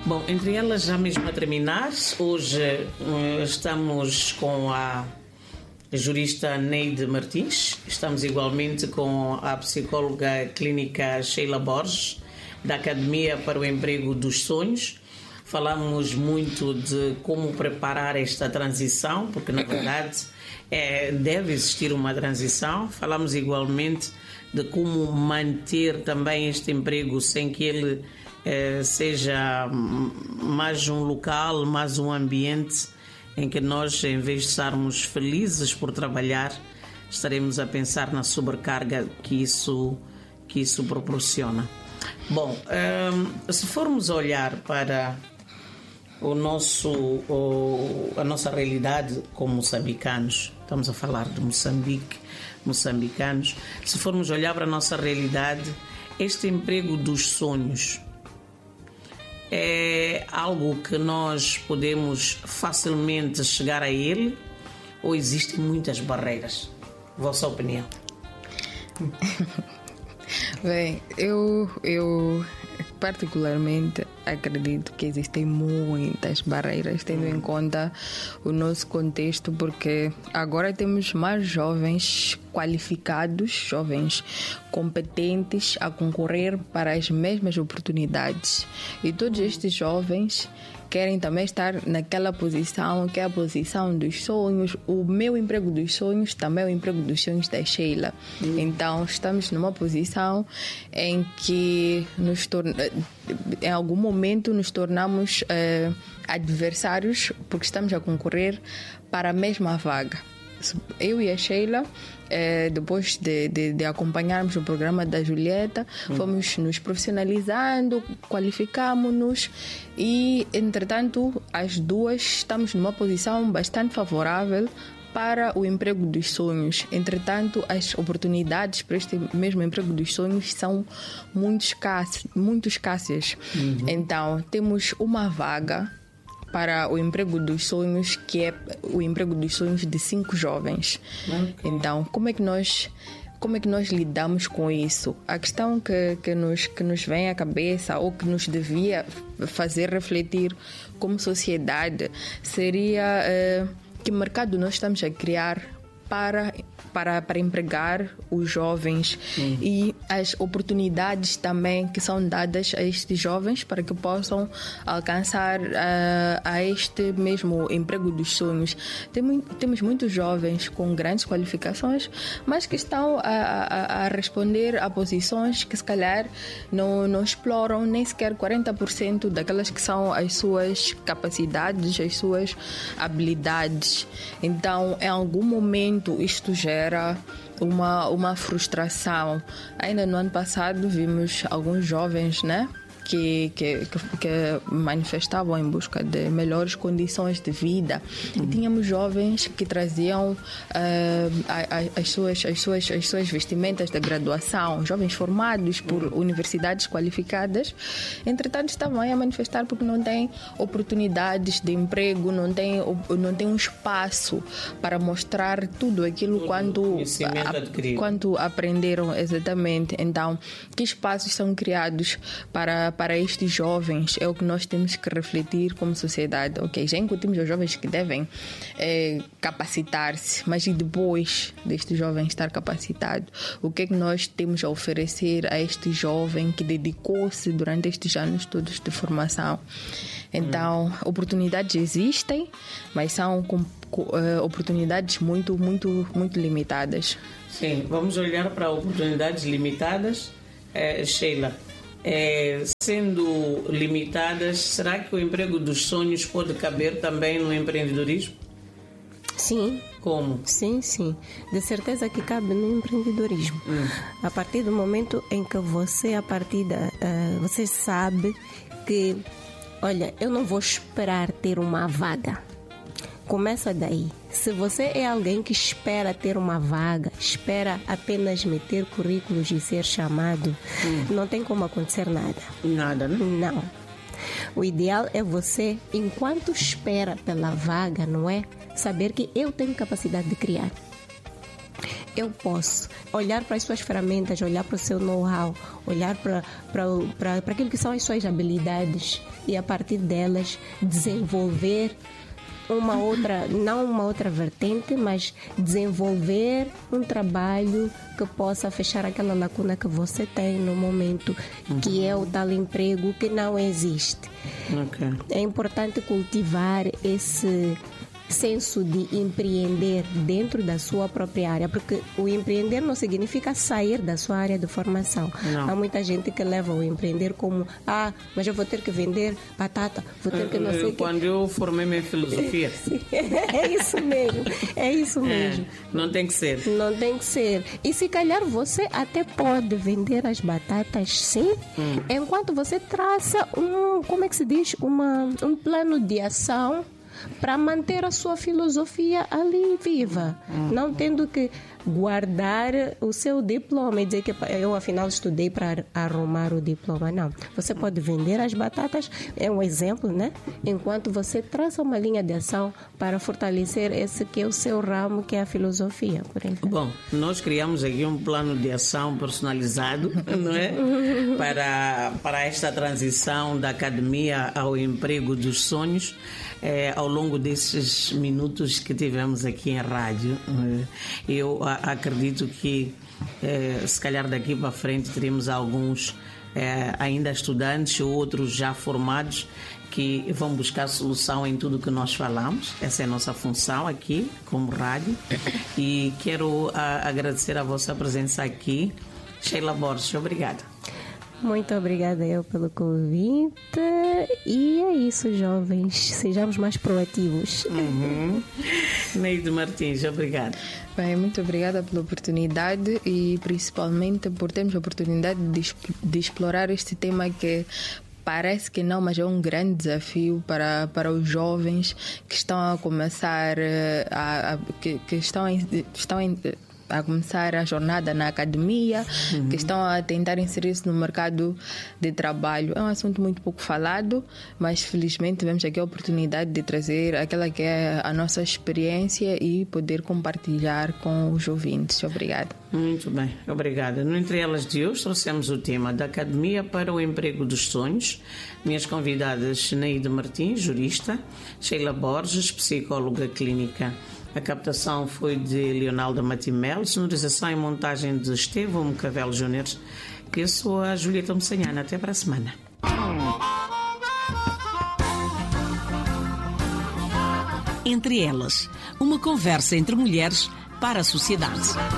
Bom, entre elas, já mesmo a terminar, hoje estamos com a jurista Neide Martins, estamos igualmente com a psicóloga clínica Sheila Borges, da Academia para o Emprego dos Sonhos. Falamos muito de como preparar esta transição, porque na verdade deve existir uma transição. Falamos igualmente de como manter também este emprego sem que ele seja mais um local, mais um ambiente em que nós, em vez de estarmos felizes por trabalhar, estaremos a pensar na sobrecarga que isso proporciona. Bom, se formos olhar para a nossa realidade como moçambicanos, estamos a falar de Moçambique, moçambicanos, se formos olhar para a nossa realidade, este emprego dos sonhos é algo que nós podemos facilmente chegar a ele ou existem muitas barreiras? Vossa opinião? Bem, eu particularmente acredito que existem muitas barreiras, tendo em conta o nosso contexto, porque agora temos mais jovens qualificados, jovens competentes a concorrer para as mesmas oportunidades. E todos estes jovens querem também estar naquela posição que é a posição dos sonhos. O meu emprego dos sonhos também é o emprego dos sonhos da Sheila. Então estamos numa posição em que em algum momento nos tornamos adversários, porque estamos a concorrer para a mesma vaga. Eu e a Sheila, depois de acompanharmos o programa da Julieta, fomos nos profissionalizando, qualificámos-nos e, entretanto, as duas estamos numa posição bastante favorável para o emprego dos sonhos. Entretanto, as oportunidades para este mesmo emprego dos sonhos são muito escassas. Então, temos uma vaga para o emprego dos sonhos, que é o emprego dos sonhos de 5 jovens. Então, como é que nós lidamos com isso? A questão que nos vem à cabeça, ou que nos devia fazer refletir como sociedade, seria que mercado nós estamos a criar para empregar os jovens e as oportunidades também que são dadas a estes jovens para que possam alcançar a este mesmo emprego dos sonhos. Temos muitos jovens com grandes qualificações, mas que estão a responder a posições que se calhar não exploram nem sequer 40% daquelas que são as suas capacidades, as suas habilidades. Então, em algum momento isto gera uma frustração. Ainda no ano passado vimos alguns jovens, que manifestavam em busca de melhores condições de vida. E tínhamos jovens que traziam as suas vestimentas de graduação, jovens formados por universidades qualificadas. Entretanto, estavam a manifestar porque não têm oportunidades de emprego, não têm um espaço para mostrar tudo aquilo quanto aprenderam exatamente. Então, que espaços são criados para estes jovens? É o que nós temos que refletir como sociedade. Ok, já incutimos aos jovens que devem capacitar-se, mas e depois deste jovem estar capacitado? O que é que nós temos a oferecer a este jovem que dedicou-se durante estes anos todos de formação? Então, oportunidades existem, mas são oportunidades muito, muito, muito limitadas. Sim, vamos olhar para oportunidades limitadas. Sheila, sendo limitadas, será que o emprego dos sonhos pode caber também no empreendedorismo? Sim. Como? Sim. De certeza que cabe no empreendedorismo. A partir do momento em que você sabe que, olha, eu não vou esperar ter uma vaga. Começa daí. Se você é alguém que espera ter uma vaga, espera apenas meter currículos e ser chamado, não tem como acontecer nada. Nada, né? Não. O ideal é você, enquanto espera pela vaga, não é? Saber que eu tenho capacidade de criar. eu posso olhar para as suas ferramentas, olhar para o seu know-how, olhar para aquilo que são as suas habilidades e a partir delas desenvolver não uma outra vertente, mas desenvolver um trabalho que possa fechar aquela lacuna que você tem no momento, que é o tal emprego que não existe. Okay. É importante cultivar esse senso de empreender dentro da sua própria área, porque o empreender não significa sair da sua área de formação. Não. Há muita gente que leva o empreender como mas eu vou ter que vender batata, vou ter que não sei o que. Quando eu formei minha filosofia. É isso mesmo. Não tem que ser. Não tem que ser. E se calhar você até pode vender as batatas, sim, enquanto você traça um plano de ação para manter a sua filosofia ali viva, não tendo que guardar o seu diploma e dizer que eu afinal estudei para arrumar o diploma. Não, você pode vender as batatas, é um exemplo, né? Enquanto você traça uma linha de ação para fortalecer esse que é o seu ramo, que é a filosofia, por exemplo. Bom, nós criamos aqui um plano de ação personalizado, não é? Para esta transição da academia ao emprego dos sonhos. Ao longo desses minutos que tivemos aqui em rádio, eu acredito que se calhar daqui para frente teremos alguns ainda estudantes, outros já formados, que vão buscar solução em tudo que nós falamos. Essa é a nossa função aqui como rádio, e quero agradecer a vossa presença aqui. Sheila Borges, obrigada. Muito obrigada eu pelo convite, e é isso, jovens, sejamos mais proativos. Neide Martins, obrigada. Bem, muito obrigada pela oportunidade e principalmente por termos a oportunidade de explorar este tema que parece que não, mas é um grande desafio para os jovens que estão a começar que estão a começar a jornada na academia, que estão a tentar inserir-se no mercado de trabalho. É um assunto muito pouco falado, mas felizmente tivemos aqui a oportunidade de trazer aquela que é a nossa experiência e poder compartilhar com os ouvintes. Obrigada. Muito bem, obrigada. No Entre Elas de hoje trouxemos o tema da Academia para o Emprego dos Sonhos. Minhas convidadas, Neide Martins, jurista, Sheila Borges, psicóloga clínica. A captação foi de Leonaldo Matimel, sonorização e montagem de Estevão Mocavel Júnior. Eu sou a Julieta Moçanhana. Até para a semana. Entre Elas, uma conversa entre mulheres para a sociedade.